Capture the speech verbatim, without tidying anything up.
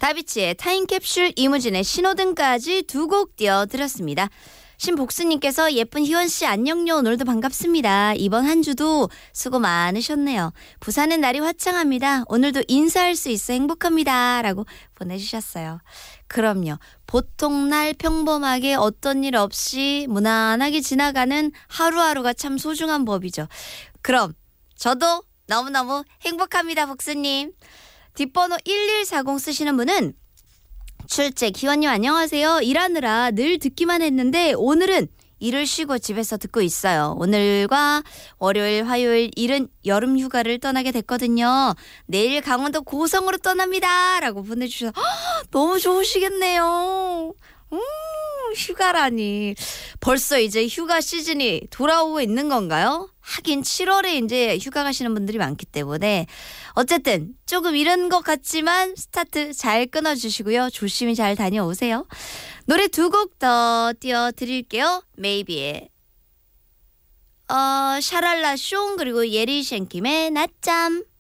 다비치의 타임캡슐, 이무진의 신호등까지 두 곡 띄워드렸습니다. 신복수님께서 예쁜 희원씨 안녕요. 오늘도 반갑습니다. 이번 한 주도 수고 많으셨네요. 부산은 날이 화창합니다. 오늘도 인사할 수 있어 행복합니다. 라고 보내주셨어요. 그럼요. 보통날 평범하게 어떤 일 없이 무난하게 지나가는 하루하루가 참 소중한 법이죠. 그럼 저도 너무너무 행복합니다. 복수님. 뒷번호 일일사공 쓰시는 분은 출첵 희원님 안녕하세요. 일하느라 늘 듣기만 했는데 오늘은 일을 쉬고 집에서 듣고 있어요. 오늘과 월요일, 화요일 일은 여름 휴가를 떠나게 됐거든요. 내일 강원도 고성으로 떠납니다. 라고 보내주셔서 허, 너무 좋으시겠네요. 음, 휴가라니. 벌써 이제 휴가 시즌이 돌아오고 있는 건가요? 하긴 칠월에 이제 휴가 가시는 분들이 많기 때문에 어쨌든 조금 이른 것 같지만 스타트 잘 끊어주시고요. 조심히 잘 다녀오세요. 노래 두 곡 더 띄워드릴게요. 메이비의 어, 샤랄라 숑 그리고 예리 셴킴의 낮잠.